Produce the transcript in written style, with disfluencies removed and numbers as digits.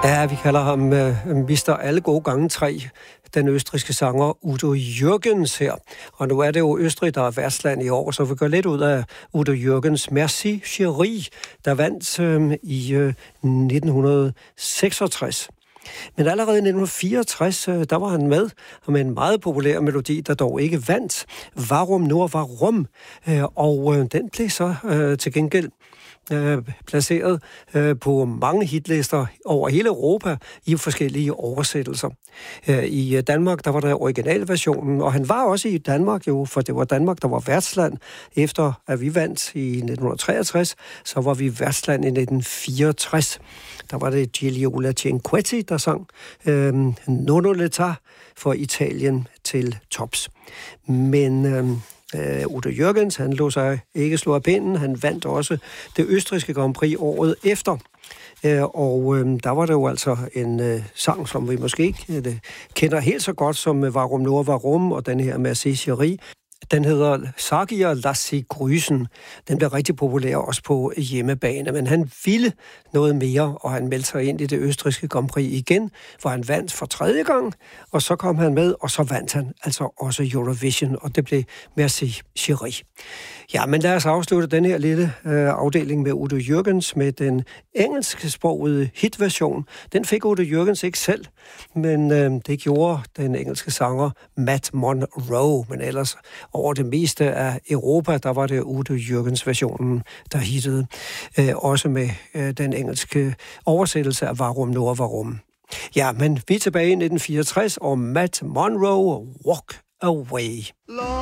Ja, vi kalder ham Mr. Alle gode gange 3, den østrigske sanger Udo Jürgens her. Og nu er det jo Østrig, der er værtsland i år, så vi går lidt ud af Udo Jürgens Merci Chérie, der vandt i 1966. Men allerede i 1964, der var han med med en meget populær melodi, der dog ikke vandt. Warum nur warum? Og den blev så til gengæld placeret på mange hitlister over hele Europa i forskellige oversættelser. I Danmark, der var der originalversionen, og han var også i Danmark jo, for det var Danmark, der var værtsland. Efter at vi vandt i 1963, så var vi værtsland i 1964. Der var det Gigliola Cinquetti, der sang Nonno l'età for Italien til tops. Men Udo Jürgens, han lå sig ikke slå af pinden. Han vandt også det østrigske Grand Prix året efter. Og der var det jo altså en sang, som vi måske ikke kender helt så godt som Warum nur warum, og den her Merci Chérie. Den hedder Sag ihr, lass sie grüßen. Den blev rigtig populær også på hjemmebane, men han ville noget mere, og han meldte sig ind i det østrigske Grand Prix igen, hvor han vandt for 3. gang, og så kom han med, og så vandt han altså også Eurovision, og det blev Merci Chérie. Ja, men lad os afslutte den her lille afdeling med Udo Jürgens med den engelsksprogede hitversion. Den fik Udo Jürgens ikke selv, men det gjorde den engelske sanger Matt Monro, men ellers over det meste af Europa, der var det Udo Jürgens-versionen, der hittede. Også med den engelske oversættelse af Warum nur warum. Ja, men vi er tilbage i 1964, og Matt Monro, Walk Away.